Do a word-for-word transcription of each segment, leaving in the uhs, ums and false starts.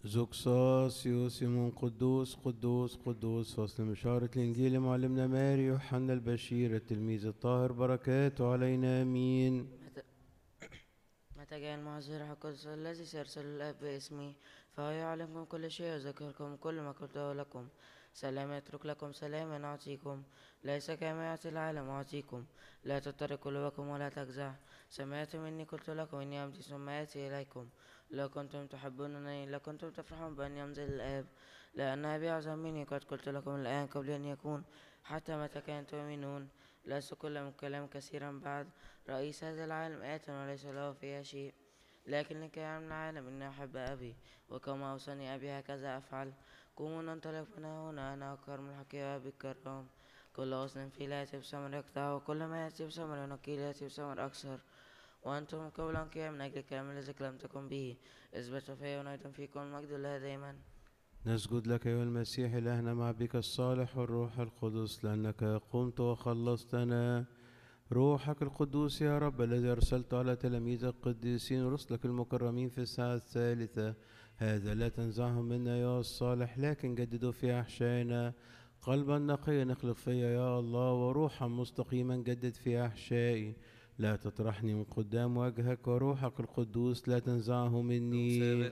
زوكساس يوسيمون قدوس قدوس قدوس. فصل مشارة الإنجيل معلمنا ماري يوحنا البشير التلميذ الطاهر بركاته علينا آمين. متى متى جاء المعزي القدس الذي سيرسل الآب باسمي فهو يعلمكم كل شيء ويذكركم كل ما قلته لكم. سلام أترك لكم، سلاما أعطيكم، ليس كما يعطي العالم أعطيكم. لا تضطرب قلوبكم ولا تجزع. سمعتم إني قلت لكم إني أمضي ثم آتي إليكم. لو كنتم تحبونني لكنتم تفرحون بأني أمضي للآب، لأن أبي أعظم مني. قد قلت لكم الآن قبل أن يكون، حتى متى كان تؤمنون. لست كل من كلام كثيرا بعد. رئيس هذا العالم آت وليس له فيها شيء، لكن لكي يعلم العالم إني أحب أبي، وكما أوصاني أبي هكذا أفعل. قوموا ننطلق من هنا، أنا وكرم الحقيقة بالكرام. كل غصن فيه لا يأتي بثمر يقطعه، وكل ما يأتي بثمر ينقيه لا يأتي بثمر أكثر. وأنتم قبل أنقياء من أجل الكلام الذي كلمتكم به. اثبتوا فيا ونيتم فيكم المجد لله دائما. نسجد لك أيها المسيح إلهنا مع بك الصالح والروح القدس، لأنك قمت وخلصتنا. روحك القدوس يا رب الذي أرسلت على تلاميذ القديسين ورسلك المكرمين في الساعة الثالثة، هذا لا تنزعه منا يا الصالح، لكن جدده في أحشائنا. قلبا نقيا اخلق فيا يا الله، وروحا مستقيما جدد في أحشائي. لا تطرحني من قدام وجهك، وروحك القدوس لا تنزعه مني.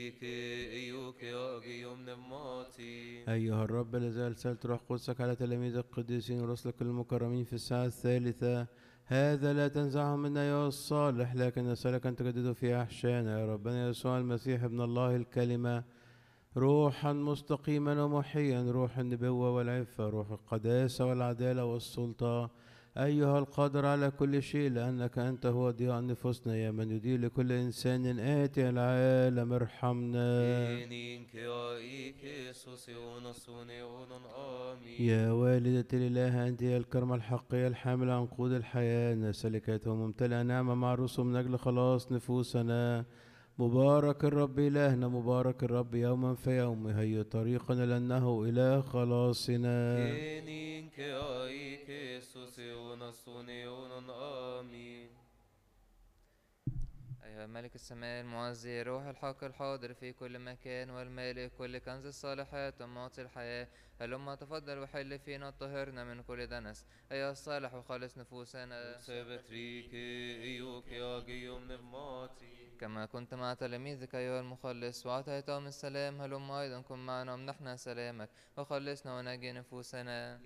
أيها الرب الذي أرسلت روح قدسك على تلاميذ القديسين ورسلك المكرمين في الساعة الثالثة، هذا لا تنزعه منا يا الصالح، لكن نسألك أن تجدده في أحشائنا يا ربنا يسوع المسيح ابن الله الكلمة، روحا مستقيما ومحيا، روح النبوة والعفة، روح القداسة والعدالة والسلطة، أيها القادر على كل شيء، لأنك أنت هو ضياء نفوسنا، يا من يدير لكل إنسان آتي العالم ارحمنا. يا والدة الإله، أنت هي الكرمة الحقية الحاملة عنقود الحياة، نسألك وممتلئة نعمة مع الرسل من أجل خلاص نفوسنا. مبارك الرب إلهنا، مبارك الرب يوما فيوم، هي طريقنا لأنه إله خلاصنا. أيها الملك السماء المعزي، روح الحق الحاضر في كل مكان والمالك كل كنز الصالحات ومعطي الحياة، هلما تفضل وحل فينا وطهرنا من كل دنس. أيها الصالح وخالص نفوسنا، كما كنت مع تلاميذك أيها المخلص وأعطيتهم السلام، هلما أيضا كن معنا وامنحنا سلامك وخلصنا ونجي نفوسنا.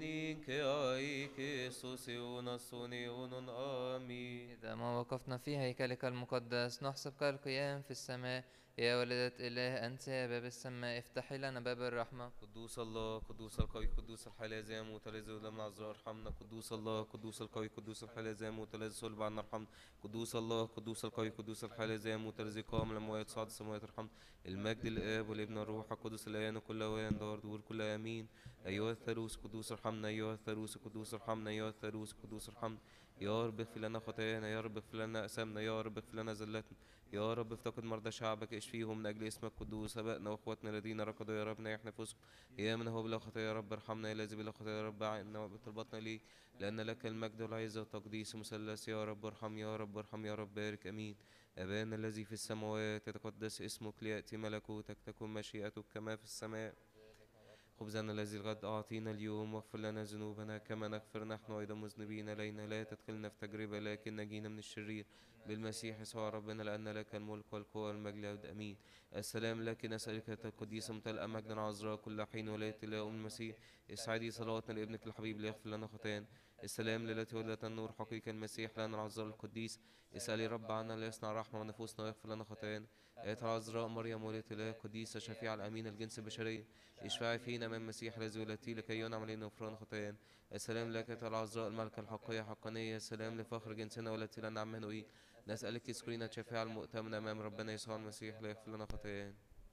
إذا ما وقفنا في هيكلك المقدس نحسب كالقيام في السماء. يا ولدة إله أنت يا باب السماء، افتحي لنا باب الرحمة. قدوس الله قدوس القوي قدوس الحي زي متلذذ ولم نعذر ارحمنا. قدوس الله قدوس القوي قدوس الحي زي متلذذ صلب عنا ارحمنا. قدوس الله قدوس القوي قدوس الحي زي متلذذ قام لما يتصعد السماوات ارحمنا. المجد الآب والابن والروح القدس الآن وكل أوان دار دور كل آمين. أيها الثالوث قدوس ارحمنا، أيها الثالوث قدوس ارحمنا، أيها الثالوث قدوس ارحمنا. يا رب اغفر لنا خطايانا، يا رب اغفر لنا أثامنا، يا رب اغفر لنا زلاتنا، يا رب افتقد مرضى شعبك اشفيهم من أجل اسمك القدوس. أبائنا وأخواتنا الذين ركضوا يا رب نيح نفوسهم. يا من هو بلا خطايا يا رب ارحمنا، يا الذي بلا خطايا يا رب أعنا بطلباتنا ليك، لأن لك المجد والعزة والتقديس مثلث. يا رب ارحم، يا رب ارحم، يا رب بارك أمين. أبانا الذي في السماوات يتقدس اسمك، ليأتي ملكوتك، تكن مشيئتك كما في السماء. خبزنا الذي الغد أعطينا اليوم، واغفر لنا ذنوبنا كما نغفر نحن أيضا مذنبين إلينا، لا تدخلنا في تجربة لكن نجينا من الشرير، بالمسيح يسوع ربنا، لأن لك الملك والقوة والمجد أمين. السلام لك نسألك القديسة ممتلئة مجدا عذراء كل حين ولاية الله أم المسيح، اسعدي صلواتنا لابنك الحبيب ليغفر لنا خطايانا. السلام للتي ولدت النور حقيقة المسيح لنا العذراء القديس، اسألي رب عنا ليصنع رحمة ونفوسنا ويغفر لنا خطايانا. آية العذراء مريم ولدة الله القديسة شفيعة الأمين الجنس البشرية، اشفعي فينا من المسيح الذي ولدتي لكي ينعم علينا غفران خطايانا. السلام لك يا العذراء الملكة الحقية حقانية، السلام لفخر جنسنا ولدتي لنا عم منوئيل، نسألك تذكرين شفيعة المؤتمن أمام ربنا يسوع المسيح ليغفر لنا خطايانا.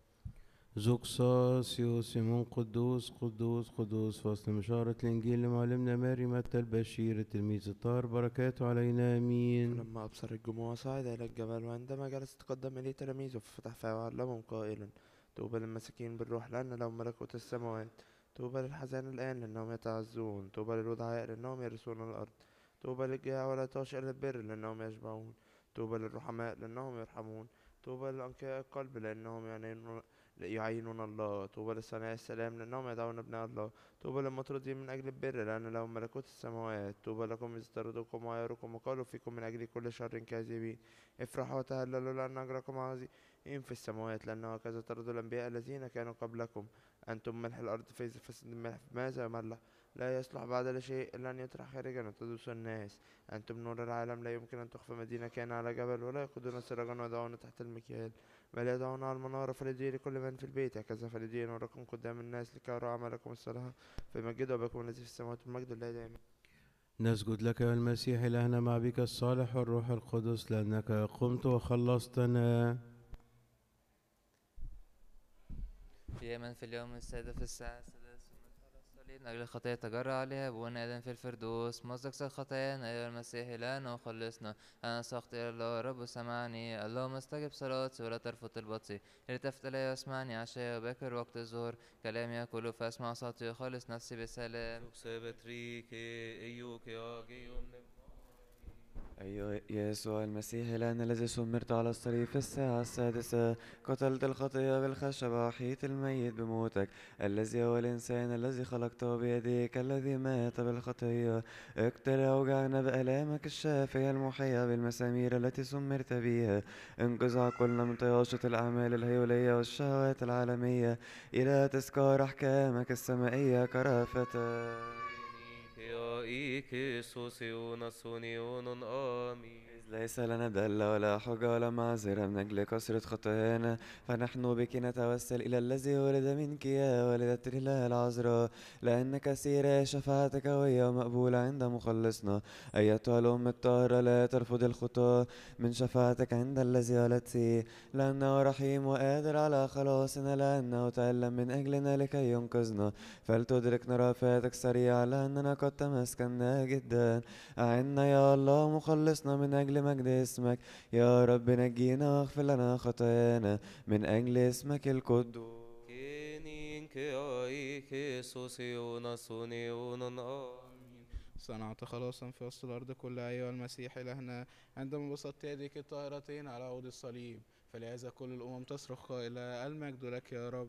زوكساس يوسيمون قدوس قدوس قدوس. فصل مشارة الإنجيل لمعلمنا ماري متى البشير التلميذ الطاهر بركاته علينا آمين. فلما أبصر الجموع صعد إلى الجبل، وعندما جلس تقدم إليه تلاميذه ففتح فاه وعلمهم قائلا: طوبى للمساكين بالروح لأن لهم ملكوت السماوات. طوبى للحزان الآن لأنهم يتعزون. طوبى للودعاء لأنهم يرثون الأرض. طوبى للجياع والعطاش إلى البر لأنهم يشبعون. طوبى للرحماء لأنهم يرحمون. طوبى لأنقياء القلب لأنهم يعينون يعينون الله. طوبى لصانعي السلام لأنهم يدعون ابناء الله. طوبى للمطرودين من أجل البر لأن لهم ملكوت السماوات. طوبى لكم إذ طردوكم وعايروكم وقالوا فيكم من أجل كل شر كاذبين. افرحوا وتهللوا لأن أجركم عظيم في السماوات لأنه هكذا طردوا الأنبياء الذين كانوا قبلكم. أنتم ملح الأرض فإذا فسد الملح ماذا ملح؟ لا يصلح بعد لشيء إلا أن يطرح خارجا وتدوس الناس. أنتم نور العالم لا يمكن أن تخفى مدينة كان على جبل ولا يقودون سراجا ويضعون تحت المكيال بل يضعون على المنارة فليضيء لكل من في البيت. هكذا فليضيء نوركم قدام الناس لكي يروا أعمالكم الصالحة فيمجدوا أباكم الذي في السماوات المجد لله دائما. نسجد لك يا المسيح إلهنا مع بك الصالح والروح القدس لأنك قمت وخلصتنا. يا من في اليوم السادس في الساعة السادسة على الصليب من أجل الخطايا تجرى عليها أبونا آدم في الفردوس مزق خطايانا أيها المسيح إلهنا وخلصنا. أنا سأخطئ إلى الله رب سمعني اللهم استجب صلاتي ولا ترفض طلبتي التفت إلي واسمعني عشاء وباكر وقت الظهر كلامي أقوله فاسمع صوتي وخلص نفسي بسلام. أيها يسوع المسيح الآن الذي سمرت على الصليب في الساعة السادسة قتلت الخطية بالخشبة وحيت الميت بموتك الذي هو الإنسان الذي خلقته بيديك الذي مات بالخطية اقتل أوجعنا بآلامك الشافية المحية بالمسامير التي سمرت بها انقذ عقولنا من طياشة الأعمال الهيولية والشهوات العالمية إلى تذكار أحكامك السمائية كرافتك. ليس لنا دلة ولا حجة ولا معذرة من أجل كثرة خطايانا فنحن بك نتوسل إلى الذي ولد منك يا والدة الإله العذراء لأن كثيرة شفاعتك قوية ومقبولة عند مخلصنا. أيتها الأم الطاهرة لا ترفض الخطاة من شفاعتك عند الذي ولدته لأنه رحيم وقادر على خلاصنا لأنه تألم من أجلنا لكي ينقذنا فلتدركنا رأفاتك سريعا لأننا قد تمسكنا جدا. أعنا يا الله مخلصنا من أجل مجد اسمك يا رب نجينا واغفر لنا خطايانا من أجل اسمك القدوس. صنعت خلاصا في وسط الأرض كلها أيها المسيح إلهنا عندما بسطت يديك الطاهرتين على عود الصليب فلهذا كل الأمم تصرخ قائلة المجد لك يا رب.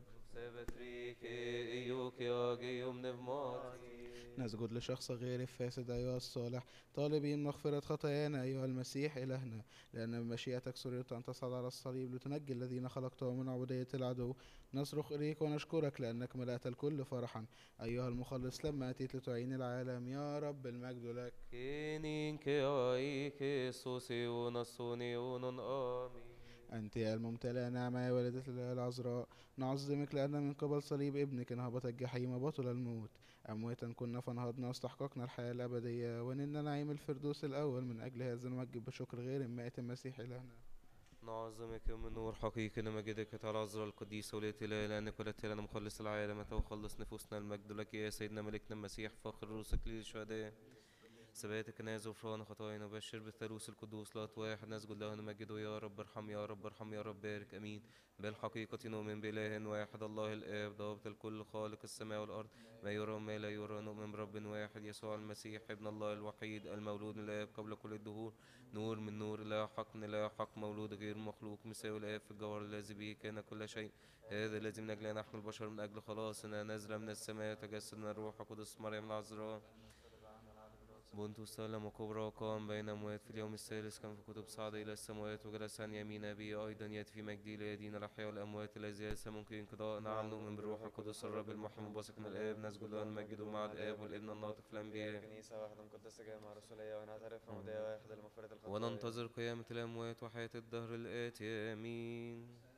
نسجد لشخص غير الفاسد أيها الصالح طالبين مغفرة خطايانا أيها المسيح إلهنا لأن بمشيئتك سررت أن تصعد على الصليب لتنجي الذين خلقتهم من عبودية العدو. نصرخ إليك ونشكرك لأنك ملأت الكل فرحا أيها المخلص لما أتيت لتعين العالم يا رب المجد لك. أنت يا الممتلئة نعمة يا والدة الإله العذراء نعظمك لأن من قبل صليب ابنك انهبط الجحيم وبطل الموت. أمواتا كنا فانهضنا واستحققنا الحياة الأبدية ونلنا نعيم الفردوس الأول. من أجل هذا نمجد بشكر غير مائة المسيح إلهنا. نعظمك من نور حقيقي نمجدك تعالى العذراء القديسة ولية الإله لأنك ولدت لنا مخلص العالم وخلص نفوسنا. المجد لك يا سيدنا ملكنا المسيح فخر رؤوسك للشهداء ثباتك ناز غفران خطايانا وبشر بالثالوث القدوس لا واحد نسجد له نمجده يا رب ارحم يا رب ارحم يا رب بارك امين. بالحقيقة نؤمن بإله واحد الله الآب ضابط الكل خالق السماء والأرض ما يرى وما لا يرى. نؤمن برب واحد يسوع المسيح ابن الله الوحيد المولود من الآب قبل كل الدهور نور من نور لا حق من لا حق مولود غير مخلوق مساوي الآب في الجوهر الذي به كان كل شيء. هذا الذي من أجلنا نحن البشر من أجل خلاصنا نزل من السماء تجسد من الروح القدس مريم العذراء بنت سلم وكبرى وقام بين أموات في اليوم الثالث كان في كتب صعد إلى السماوات وجلس عن يمين أبيه أيضا يأتي في مجده ليدين الأحياء والأموات الذي ليس ممكن انقضاء. نعم نؤمن بالروح القدس الرب المحمد بثق من الآب نسجد له ونمجده مع الآب والابن الناطق في الأنبياء كنيسة واحدة مقدسة جامعة رسولية ونعترف بموضوع واحد لمغفرة الخطايا وننتظر قيامة الأموات وحياة الدهر الآتي آمين.